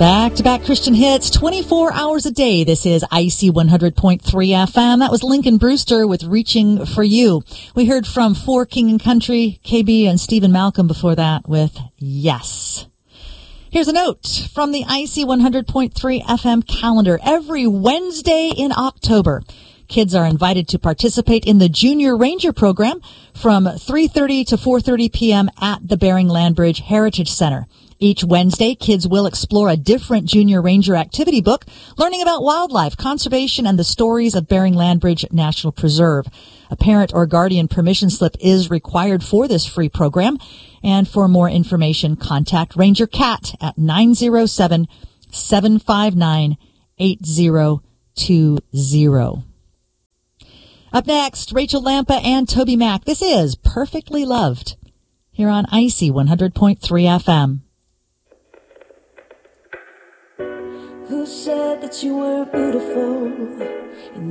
Back-to-back Christian hits, 24 hours a day. This is IC 100.3 FM. That was Lincoln Brewster with Reaching for You. We heard from For King and Country, KB, and Stephen Malcolm before that with Yes. Here's a note from the IC 100.3 FM calendar. Every Wednesday in October, kids are invited to participate in the Junior Ranger program from 3:30 to 4:30 p.m. at the Bering Landbridge Heritage Center. Each Wednesday, kids will explore a different Junior Ranger activity book, learning about wildlife, conservation, and the stories of Bering Landbridge National Preserve. A parent or guardian permission slip is required for this free program. And for more information, contact Ranger Cat at 907-759-8020. Up next, Rachel Lampa and Toby Mac. This is Perfectly Loved here on IC 100.3 FM. Who said that you were beautiful?